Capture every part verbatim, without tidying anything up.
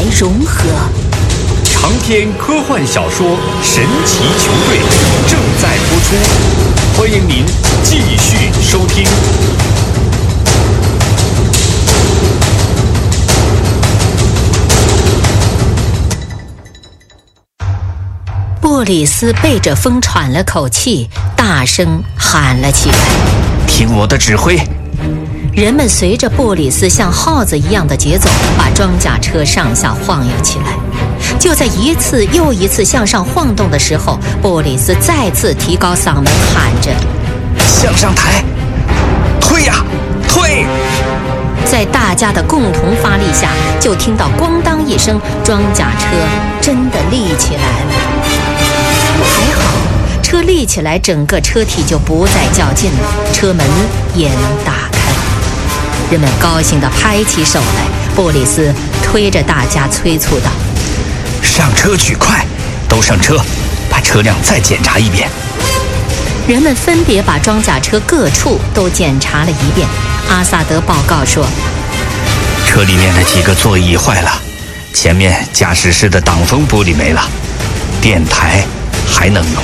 融合。 长篇科幻小说《神奇球队》正在播出，欢迎您继续收听。 布里斯背着风喘了口气，大声喊了起来：“ 听我的指挥！” 人们随着布里斯像耗子一样的节奏，把装甲车上下晃悠起来。就在一次又一次向上晃动的时候，布里斯再次提高嗓门喊着：“ 向上抬，推呀，推！” 在大家的共同发力下，就听到咣当一声，装甲车真的立起来了。还好，车立起来，整个车体就不再较劲了，车门也能打开。人们高兴地拍起手来，布里斯推着大家催促道：“ 上车取快，都上车，把车辆再检查一遍。” 人们分别把装甲车各处都检查了一遍。阿萨德报告说：“ 车里面的几个座椅坏了，前面驾驶室的挡风玻璃没了，电台还能用。”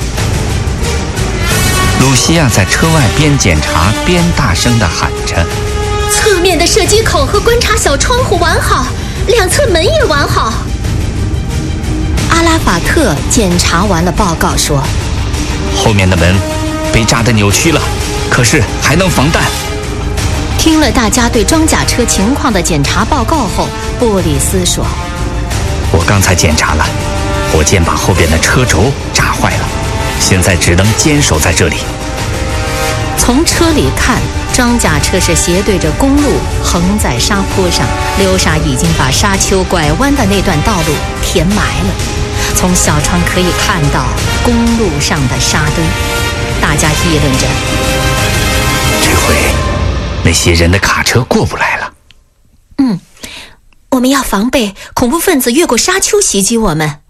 鲁西亚在车外边检查边大声地喊着：“ 侧面的射击口和观察小窗户完好，两侧门也完好。” 阿拉法特检查完了报告说：“ 后面的门被炸得扭曲了，可是还能防弹。” 听了大家对装甲车情况的检查报告后，布里斯说：“ 我刚才检查了，火箭把后边的车轴炸坏了，现在只能坚守在这里。” 从车里看，装甲车是斜对着公路横在沙坡上，流沙已经把沙丘拐弯的那段道路填埋了。从小窗可以看到公路上的沙堆，大家议论着：“ 这回那些人的卡车过不来了。”“ 嗯，我们要防备恐怖分子越过沙丘袭击我们。”“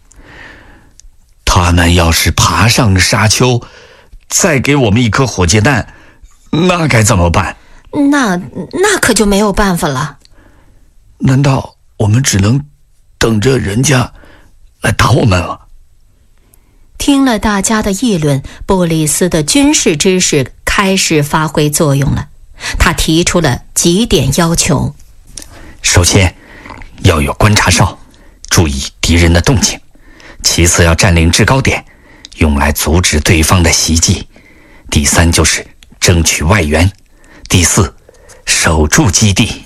他们要是爬上沙丘，再给我们一颗火箭弹，那该怎么办？”“ 那那可就没有办法了。”“ 难道我们只能等着人家来打我们了？” 听了大家的议论，布里斯的军事知识开始发挥作用了。他提出了几点要求： 首先，要有观察哨，注意敌人的动静；其次，要占领制高点，用来阻止对方的袭击；第三，就是争取外援；第四，守住基地。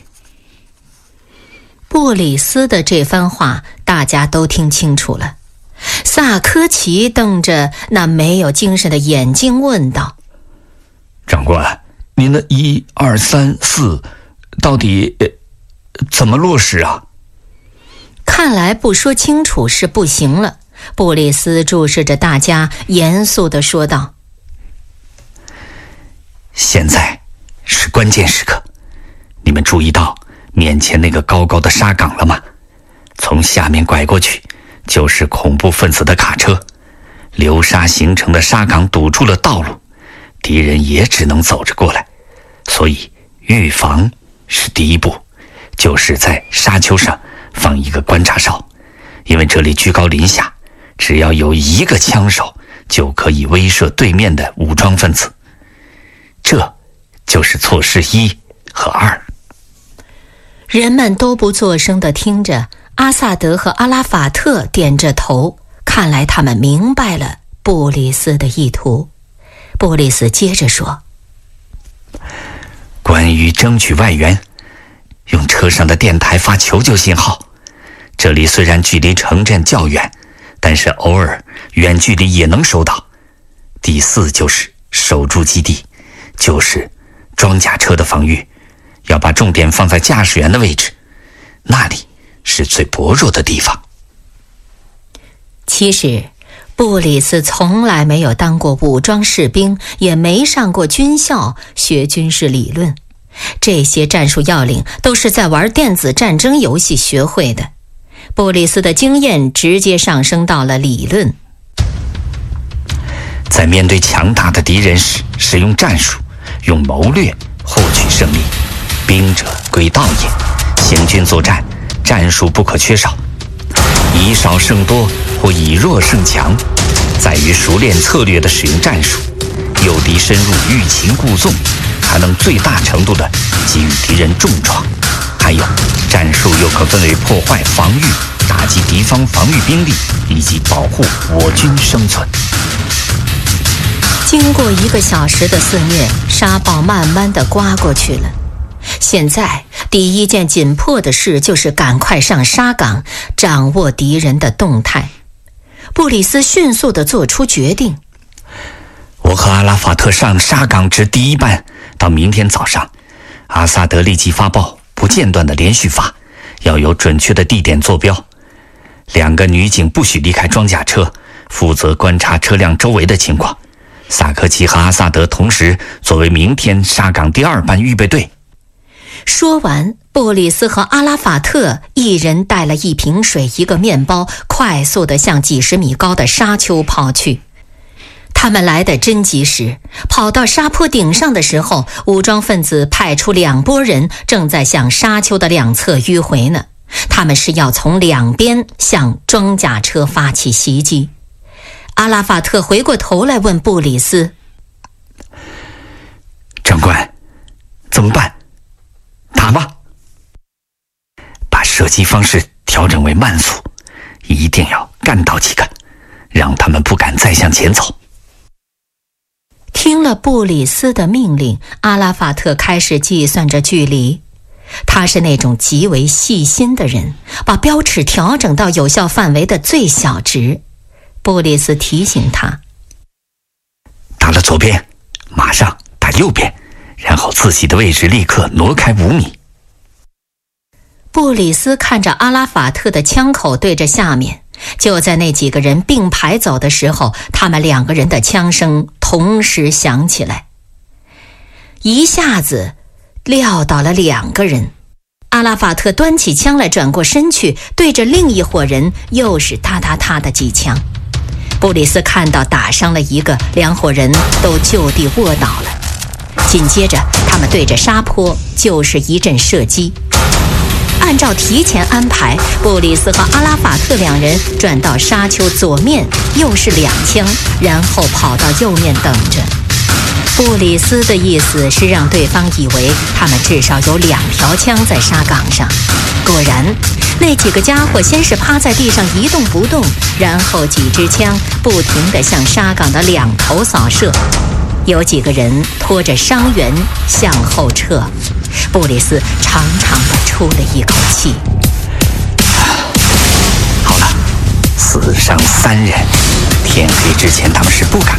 布里斯的这番话大家都听清楚了。萨科齐瞪着那没有精神的眼睛问道：“ 长官，您的一二三四到底、呃、怎么落实啊？” 看来不说清楚是不行了。布里斯注视着大家，严肃地说道：“ 现在是关键时刻，你们注意到面前那个高高的沙岗了吗？从下面拐过去就是恐怖分子的卡车，流沙形成的沙岗堵住了道路，敌人也只能走着过来。所以预防是第一步，就是在沙丘上放一个观察哨，因为这里居高临下，只要有一个枪手就可以威慑对面的武装分子。这就是措施一和二。” 人们都不作声地听着，阿萨德和阿拉法特点着头，看来他们明白了布里斯的意图。布里斯接着说：“ 关于争取外援，用车上的电台发求救信号。这里虽然距离城镇较远，但是偶尔远距离也能收到。第四就是守住基地，就是装甲车的防御，要把重点放在驾驶员的位置，那里是最薄弱的地方。” 其实布里斯从来没有当过武装士兵，也没上过军校学军事理论，这些战术要领都是在玩电子战争游戏学会的。布里斯的经验直接上升到了理论。 在面对强大的敌人时，使用战术，用谋略获取胜利。兵者归道也，行军作战战术不可缺少。以少胜多或以弱胜强，在于熟练策略的使用战术，诱敌深入，欲擒故纵，还能最大程度地给予敌人重创。还有，战术又可分为破坏、防御、打击敌方防御兵力，以及保护我军生存。 经过一个小时的肆虐，沙暴慢慢地刮过去了。现在第一件紧迫的事就是赶快上沙岗，掌握敌人的动态。布里斯迅速地做出决定： 我和阿拉法特上沙岗值第一班，到明天早上，阿萨德立即发报，不间断地连续发，要有准确的地点坐标。两个女警不许离开装甲车，负责观察车辆周围的情况。萨科齐和阿萨德同时作为明天沙岗第二班预备队。 说完，布里斯和阿拉法特一人带了一瓶水、一个面包，快速地向几十米高的沙丘跑去。他们来得真及时，跑到沙坡顶上的时候，武装分子派出两拨人，正在向沙丘的两侧迂回呢。他们是要从两边向装甲车发起袭击。阿拉法特回过头来问布里斯： 长官，怎么办？打吧。把射击方式调整为慢速，一定要干倒几个，让他们不敢再向前走。 听了布里斯的命令，阿拉法特开始计算着距离。他是那种极为细心的人，把标尺调整到有效范围的最小值。布里斯提醒他： 打了左边，马上打右边，然后自己的位置立刻挪开五米。 布里斯看着阿拉法特的枪口对着下面，就在那几个人并排走的时候，他们两个人的枪声同时响起来，一下子撂倒了两个人。阿拉法特端起枪来，转过身去，对着另一伙人又是哒哒哒的几枪。布里斯看到打伤了一个，两伙人都就地卧倒了。紧接着他们对着沙坡就是一阵射击。按照提前安排，布里斯和阿拉法特两人转到沙丘左面，又是两枪，然后跑到右面等着。布里斯的意思是让对方以为他们至少有两条枪在沙岗上。果然，那几个家伙先是趴在地上一动不动，然后几支枪不停地向沙岗的两头扫射。有几个人拖着伤员向后撤。布里斯长长地出了一口气。 好了，死伤三人，天黑之前他们是不敢